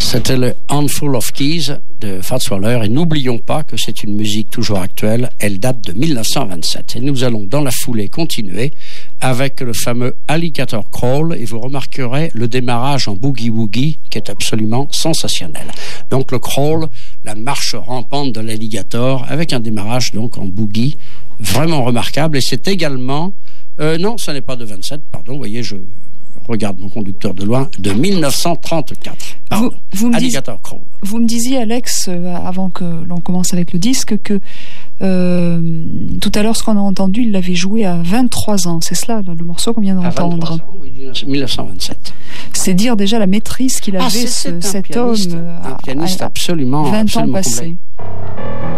C'était le Handful of Keys de Fats Waller et n'oublions pas que c'est une musique toujours actuelle, elle date de 1927 et nous allons dans la foulée continuer avec le fameux Alligator Crawl et vous remarquerez le démarrage en boogie-woogie qui est absolument sensationnel. Donc le crawl, la marche rampante de l'alligator avec un démarrage donc en boogie vraiment remarquable et c'est également, non ce n'est pas de 27, pardon, vous voyez je regarde mon conducteur de loin, de 1934. Pardon, Alligator Crawl. Vous me disiez, Alex, avant que l'on commence avec le disque, que tout à l'heure, ce qu'on a entendu, il l'avait joué à 23 ans. C'est cela, le morceau qu'on vient d'entendre. À 23 ans, oui, 1927. C'est dire déjà la maîtrise qu'il avait, cet homme. Un pianiste absolument 20 ans passés.